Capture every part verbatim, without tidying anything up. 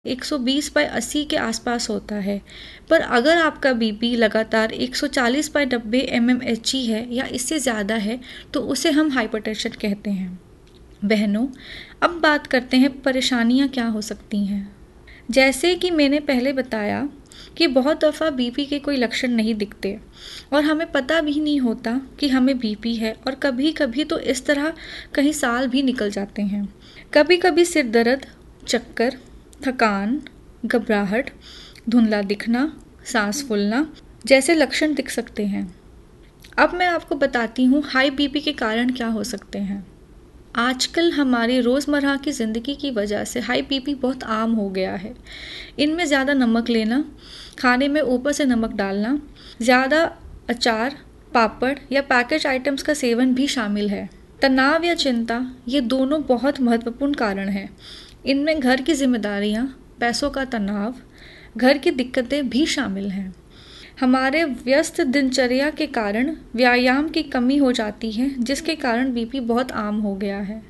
एक सौ बीस बाय अस्सी के आसपास होता है। पर अगर आपका बीपी लगातार एक सौ चालीस बाय नब्बे एम एम एच ई है या इससे ज़्यादा है तो उसे हम हाइपरटेंशन कहते हैं। बहनों, अब बात करते हैं परेशानियां क्या हो सकती हैं। जैसे कि मैंने पहले बताया कि बहुत दफ़ा बीपी के कोई लक्षण नहीं दिखते और हमें पता भी नहीं होता कि हमें बीपी है, और कभी कभी तो इस तरह कई साल भी निकल जाते हैं। कभी कभी सिर दर्द, चक्कर, थकान, घबराहट, धुंधला दिखना, सांस फूलना जैसे लक्षण दिख सकते हैं। अब मैं आपको बताती हूँ हाई बीपी के कारण क्या हो सकते हैं। आजकल हमारी रोज़मर्रा की ज़िंदगी की वजह से हाई बीपी बहुत आम हो गया है। इनमें ज़्यादा नमक लेना, खाने में ऊपर से नमक डालना, ज़्यादा अचार, पापड़ या पैकेज आइटम्स का सेवन भी शामिल है। तनाव या चिंता, ये दोनों बहुत महत्वपूर्ण कारण हैं। इनमें घर की जिम्मेदारियां, पैसों का तनाव, घर की दिक्कतें भी शामिल हैं। हमारे व्यस्त दिनचर्या के कारण व्यायाम की कमी हो जाती है, जिसके कारण बीपी बहुत आम हो गया है।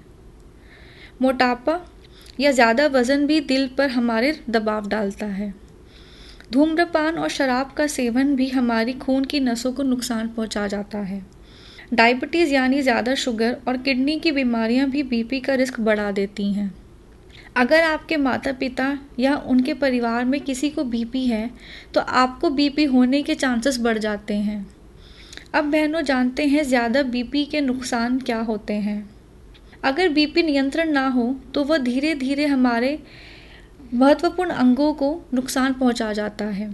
मोटापा या ज़्यादा वज़न भी दिल पर हमारे दबाव डालता है। धूम्रपान और शराब का सेवन भी हमारी खून की नसों को नुकसान पहुंचा जाता है। डायबिटीज़ यानी ज़्यादा शुगर और किडनी की बीमारियां भी बीपी का रिस्क बढ़ा देती हैं। अगर आपके माता पिता या उनके परिवार में किसी को बीपी है तो आपको बीपी होने के चांसेस बढ़ जाते हैं। अब बहनों, जानते हैं ज़्यादा बीपी के नुकसान क्या होते हैं। अगर बीपी नियंत्रण ना हो तो वह धीरे धीरे हमारे महत्वपूर्ण अंगों को नुकसान पहुंचा जाता है।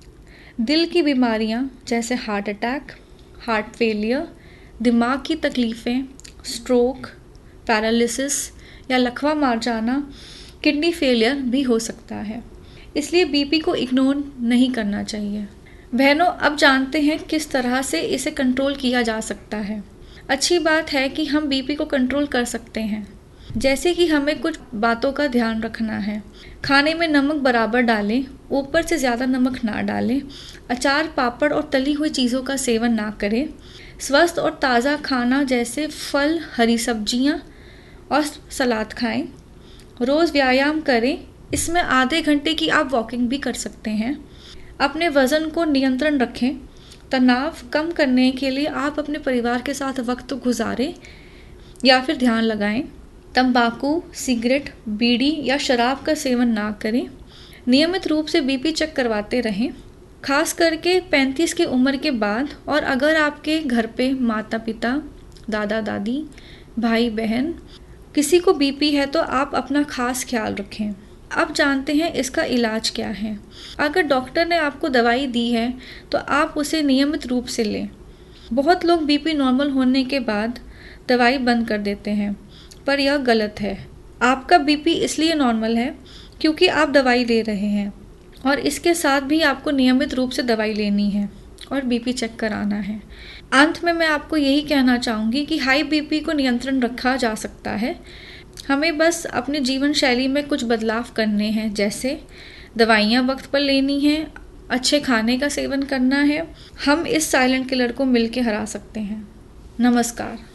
दिल की बीमारियां जैसे हार्ट अटैक, हार्ट फेलियर, दिमाग की तकलीफ़ें, स्ट्रोक, पैरालिसिस या लकवा मार जाना, किडनी फेलियर भी हो सकता है। इसलिए बीपी को इग्नोर नहीं करना चाहिए। बहनों, अब जानते हैं किस तरह से इसे कंट्रोल किया जा सकता है। अच्छी बात है कि हम बीपी को कंट्रोल कर सकते हैं, जैसे कि हमें कुछ बातों का ध्यान रखना है। खाने में नमक बराबर डालें, ऊपर से ज़्यादा नमक ना डालें, अचार, पापड़ और तली हुई चीज़ों का सेवन ना करें, स्वस्थ और ताज़ा खाना जैसे फल, हरी सब्जियां और सलाद खाएं, रोज़ व्यायाम करें। इसमें आधे घंटे की आप वॉकिंग भी कर सकते हैं। अपने वज़न को नियंत्रण रखें। तनाव कम करने के लिए आप अपने परिवार के साथ वक्त गुजारें या फिर ध्यान लगाएं। तंबाकू, सिगरेट, बीड़ी या शराब का सेवन ना करें। नियमित रूप से बीपी चेक करवाते रहें, खास करके पैंतीस की उम्र के बाद। और अगर आपके घर पे माता पिता, दादा दादी, भाई बहन किसी को बीपी है तो आप अपना खास ख्याल रखें। अब जानते हैं इसका इलाज क्या है। अगर डॉक्टर ने आपको दवाई दी है तो आप उसे नियमित रूप से लें। बहुत लोग बीपी नॉर्मल होने के बाद दवाई बंद कर देते हैं, पर यह गलत है। आपका बीपी इसलिए नॉर्मल है क्योंकि आप दवाई ले रहे हैं, और इसके साथ भी आपको नियमित रूप से दवाई लेनी है और बीपी चेक कराना है। अंत में मैं आपको यही कहना चाहूँगी कि हाई बीपी को नियंत्रण रखा जा सकता है। हमें बस अपने जीवन शैली में कुछ बदलाव करने हैं, जैसे दवाइयाँ वक्त पर लेनी हैं, अच्छे खाने का सेवन करना है। हम इस साइलेंट किलर को मिलकर हरा सकते हैं। नमस्कार।